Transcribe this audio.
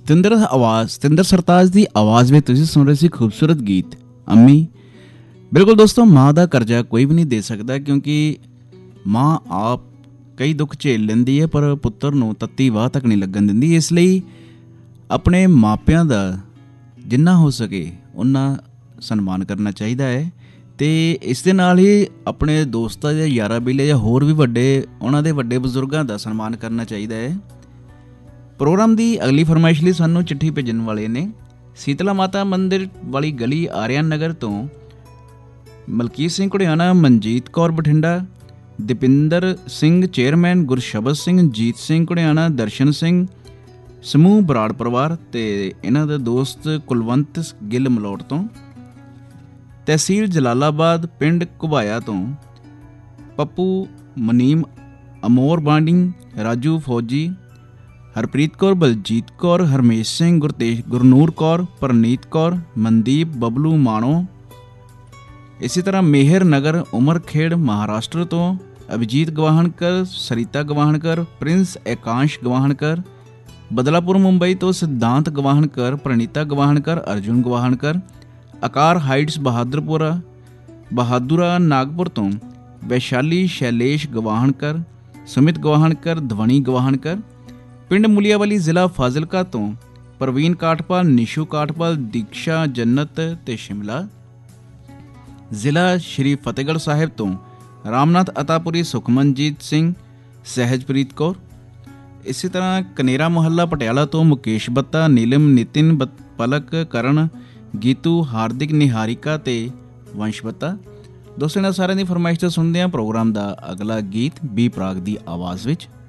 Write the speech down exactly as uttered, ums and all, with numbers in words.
ਸਤਿੰਦਰ ਆਵਾਜ਼ ਸਤਿੰਦਰ ਸਰਤਾਜ ਦੀ ਆਵਾਜ਼ ਵਿੱਚ ਤੁਸੀਂ ਸੁਣ ਰਹੇ ਸੀ ਖੂਬਸੂਰਤ ਗੀਤ ਅੰਮੀ। ਬਿਲਕੁਲ ਦੋਸਤੋ, ਮਾਂ ਦਾ ਕਰਜ਼ਾ ਕੋਈ ਵੀ ਨਹੀਂ ਦੇ ਸਕਦਾ, ਕਿਉਂਕਿ ਮਾਂ ਆਪ ਕਈ ਦੁੱਖ ਝੇਲ ਲੈਂਦੀ ਹੈ ਪਰ ਪੁੱਤਰ ਨੂੰ ਤੱਤੀ ਵਾਹ ਤੱਕ ਨਹੀਂ ਲੱਗਣ ਦਿੰਦੀ। ਇਸ ਲਈ ਆਪਣੇ ਮਾਪਿਆਂ ਦਾ ਜਿੰਨਾ ਹੋ ਸਕੇ ਉਨਾ ਸਨਮਾਨ ਕਰਨਾ ਚਾਹੀਦਾ ਹੈ। ਅਤੇ ਇਸ ਦੇ ਨਾਲ ਹੀ ਆਪਣੇ ਦੋਸਤਾਂ ਜਾਂ ਯਾਰਾਂ ਬੇਲੀਆਂ ਜਾਂ ਹੋਰ ਵੀ ਵੱਡੇ ਉਹਨਾਂ ਦੇ ਵੱਡੇ ਬਜ਼ੁਰਗਾਂ ਦਾ ਸਨਮਾਨ ਕਰਨਾ ਚਾਹੀਦਾ ਹੈ। ਪ੍ਰੋਗਰਾਮ ਦੀ ਅਗਲੀ ਫਰਮਾਇਸ਼ ਲਈ ਸਾਨੂੰ ਚਿੱਠੀ ਭੇਜਣ ਵਾਲੇ ਨੇ ਸੀਤਲਾ ਮਾਤਾ ਮੰਦਿਰ ਵਾਲੀ ਗਲੀ ਆਰਿਆਨ ਨਗਰ ਤੋਂ ਮਲਕੀਤ ਸਿੰਘ ਘੁੜਿਆਣਾ, ਮਨਜੀਤ ਕੌਰ ਬਠਿੰਡਾ, ਦੀਪਿੰਦਰ ਸਿੰਘ ਚੇਅਰਮੈਨ, ਗੁਰਸ਼ਬਦ ਸਿੰਘ, ਜੀਤ ਸਿੰਘ ਘੁੜਿਆਣਾ, ਦਰਸ਼ਨ ਸਿੰਘ, ਸਮੂਹ ਬਰਾੜ ਪਰਿਵਾਰ ਅਤੇ ਇਹਨਾਂ ਦੇ ਦੋਸਤ ਕੁਲਵੰਤ ਗਿੱਲ ਮਲੋਟ ਤੋਂ, ਤਹਿਸੀਲ ਜਲਾਲਾਬਾਦ, ਪਿੰਡ ਘੁਬਾਇਆ ਤੋਂ ਪੱਪੂ ਮਨੀਮ, ਅਮੋਰ ਬਾਂਡਿੰਗ, ਰਾਜੂ ਫੌਜੀ, ਹਰਪ੍ਰੀਤ ਕੌਰ, ਬਲਜੀਤ ਕੌਰ, ਹਰਮੇਸ਼ ਸਿੰਘ, ਗੁਰਤੇਜ ਗੁਰਨੂਰ ਕੌਰ, ਪਰਨੀਤ ਕੌਰ, ਮਨਦੀਪ, ਬਬਲੂ ਮਾਣੋ। ਇਸੇ ਤਰ੍ਹਾਂ ਮੇਹਰ ਨਗਰ ਉਮਰ ਖੇੜ ਮਹਾਰਾਸ਼ਟਰ ਤੋਂ ਅਭਿਜੀਤ ਗਵਾਹਣਕਰ, ਸਰੀਤਾ ਗਵਾਹਣਕਰ, ਪ੍ਰਿੰਸ ਏਕਾਂਸ਼ ਗਵਾਹਣਕਰ, ਬਦਲਾਪੁਰ ਮੁੰਬਈ ਤੋਂ ਸਿਧਾਂਤ ਗਵਾਹਣਕਰ, ਪ੍ਰਣੀਤਾ ਗਵਾਹਣਕਰ, ਅਰਜੁਨ ਗਵਾਹਣਕਰ, ਆਕਾਰ ਹਾਈਟਸ ਬਹਾਦਰਪੁਰਾ ਬਹਾਦੁਰਾ ਨਾਗਪੁਰ ਤੋਂ ਵੈਸ਼ਾਲੀ ਸ਼ੈਲੇਸ਼ ਗਵਾਹਣਕਰ, ਸੁਮਿਤ ਗਵਾਹਣਕਰ, ਧਵਨੀ ਗਵਾਹਣਕਰ, ਪਿੰਡ ਮੁਲੀਆਵਾਲੀ ਜ਼ਿਲ੍ਹਾ ਫਾਜ਼ਿਲਕਾ ਤੋਂ ਪ੍ਰਵੀਨ ਕਾਠਪਾਲ, ਨਿਸ਼ੂ ਕਾਠਪਾਲ, ਦੀਕਸ਼ਾ ਜੰਨਤ ਅਤੇ ਸ਼ਿਮਲਾ, ਜ਼ਿਲ੍ਹਾ ਸ਼੍ਰੀ ਫਤਿਹਗੜ੍ਹ ਸਾਹਿਬ ਤੋਂ ਰਾਮਨਾਥ ਅਤਾਪੁਰੀ, ਸੁਖਮਨਜੀਤ ਸਿੰਘ, ਸਹਿਜਪ੍ਰੀਤ ਕੌਰ। ਇਸੇ ਤਰ੍ਹਾਂ ਕਨੇਰਾ ਮੁਹੱਲਾ ਪਟਿਆਲਾ ਤੋਂ ਮੁਕੇਸ਼ ਬੱਤਾ, ਨੀਲਮ, ਨਿਤਿਨ, ਪਲਕ, ਕਰਨ, ਗੀਤੂ, ਹਾਰਦਿਕ, ਨਿਹਾਰਿਕਾ ਅਤੇ ਵੰਸ਼ ਬੱਤਾ। ਦੋਸਤੋ, ਇਹਨਾਂ ਸਾਰਿਆਂ ਦੀ ਫਰਮਾਇਸ਼ ਤੋਂ ਸੁਣਦੇ ਹਾਂ ਪ੍ਰੋਗਰਾਮ ਦਾ ਅਗਲਾ ਗੀਤ ਬੀ ਪ੍ਰਾਗ ਦੀ ਆਵਾਜ਼ ਵਿੱਚ।